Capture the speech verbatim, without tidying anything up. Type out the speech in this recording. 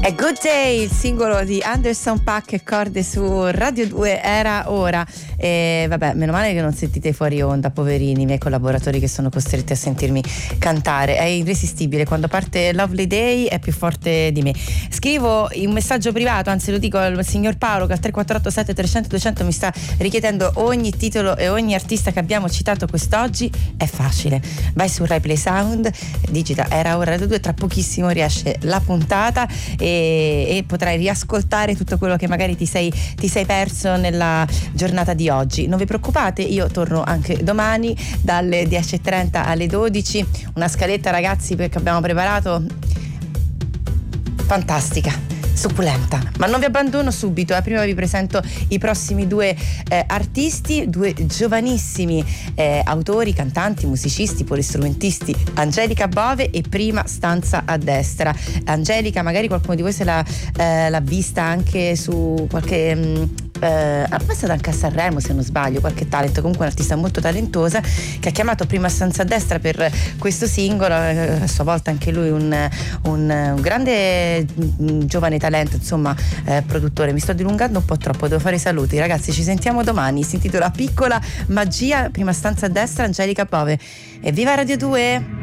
È Good Day, il singolo di Anderson .Paak e corde su Radio due, era ora. E vabbè, meno male che non sentite fuori onda, poverini, i miei collaboratori che sono costretti a sentirmi cantare. È irresistibile, quando parte Lovely Day è più forte di me. Scrivo un messaggio privato, anzi lo dico al signor Paolo che al tre quattro otto sette trecento duecento mi sta richiedendo ogni titolo e ogni artista che abbiamo citato quest'oggi. È facile, vai su Rai Play Sound, digita era ora Radio due, tra pochissimo riesce la puntata e e potrai riascoltare tutto quello che magari ti sei, ti sei perso nella giornata di oggi. Non vi preoccupate, io torno anche domani dalle dieci e trenta alle dodici. Una scaletta, ragazzi, perché abbiamo preparato fantastica, succulenta, ma non vi abbandono subito, eh. Prima vi presento i prossimi due eh, artisti, due giovanissimi eh, autori, cantanti, musicisti, polistrumentisti, Angelica Bove e Prima stanza a destra. Angelica, magari qualcuno di voi se l'ha, eh, l'ha vista anche su qualche mh, eh, è stata anche a Sanremo se non sbaglio, qualche talento, comunque un'artista molto talentosa che ha chiamato Prima stanza a destra per questo singolo, eh, a sua volta anche lui un, un, un grande mh, giovane talento, insomma, eh, produttore. Mi sto dilungando un po' troppo, devo fare i saluti, ragazzi, ci sentiamo domani. Si intitola Piccola magia, Prima stanza a destra, Angelica Bove. E viva Radio due!